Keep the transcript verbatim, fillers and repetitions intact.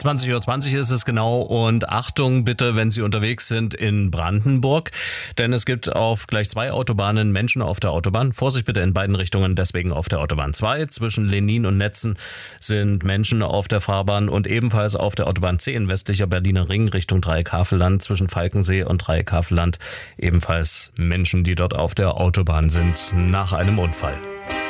zwanzig Uhr zwanzig ist es genau und Achtung bitte, wenn Sie unterwegs sind in Brandenburg, denn es gibt auf gleich zwei Autobahnen Menschen auf der Autobahn. Vorsicht bitte in beiden Richtungen, deswegen auf der Autobahn zwei. Zwischen Lenin und Netzen sind Menschen auf der Fahrbahn und ebenfalls auf der Autobahn zehn westlicher Berliner Ring Richtung Dreieck-Havelland zwischen Falkensee und Dreieck-Havelland ebenfalls Menschen, die dort auf der Autobahn sind nach einem Unfall.